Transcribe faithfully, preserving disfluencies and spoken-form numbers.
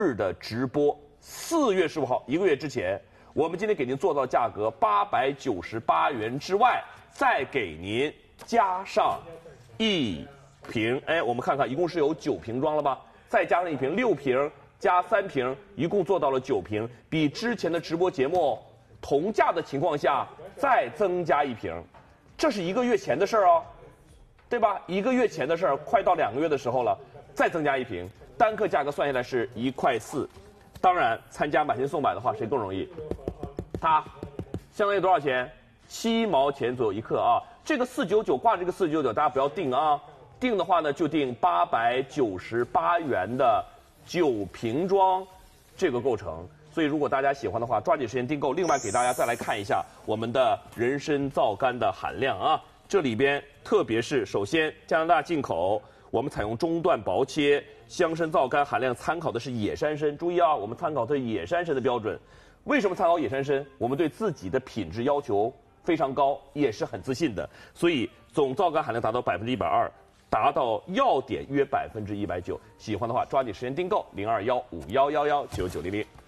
日的直播，四月十五号，一个月之前，我们今天给您做到价格八百九十八元之外，再给您加上一瓶，哎，我们看看，一共是有九瓶装了吧？再加上一瓶，六瓶加三瓶，一共做到了九瓶，比之前的直播节目同价的情况下再增加一瓶，这是一个月前的事儿哦，对吧？一个月前的事儿，快到两个月的时候了，再增加一瓶，单克价格算下来是一块四。当然，参加买新送百的话，谁更容易？它相当于多少钱？七毛钱左右一克啊！这个四九九挂这个四九九，大家不要定啊！定的话呢，就定八百九十八元的九瓶装，这个构成。所以如果大家喜欢的话，抓紧时间订购。另外给大家再来看一下我们的人参皂苷的含量啊，这里边特别是首先加拿大进口，我们采用中段薄切，香参皂苷含量参考的是野山参，注意啊，我们参考的是野山参的标准。为什么参考野山参？我们对自己的品质要求非常高，也是很自信的，所以总皂苷含量达到百分之一百二，达到要点约百分之一百九。喜欢的话，抓紧时间订购零二幺五幺幺幺九九零零。